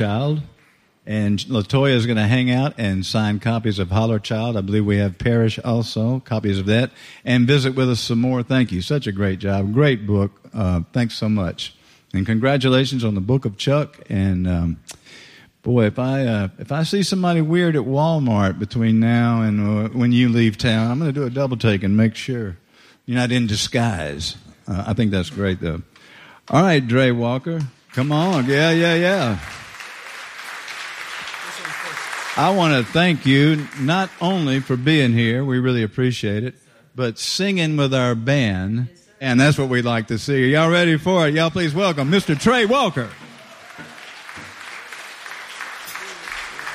Child. And LaToya is going to hang out and sign copies of Holler Child. I believe we have Parrish also, copies of that. And visit with us some more. Thank you. Such a great job. Great book. Thanks so much. And congratulations on the Book of Chuck. And boy, if I see somebody weird at Walmart between now and when you leave town, I'm going to do a double take and make sure you're not in disguise. I think that's great, though. All right, Dre Walker. Come on. Yeah. I want to thank you not only for being here, we really appreciate it, but singing with our band, and that's what we'd like to see. Are y'all ready for it? Y'all please welcome Mr. Trey Walker.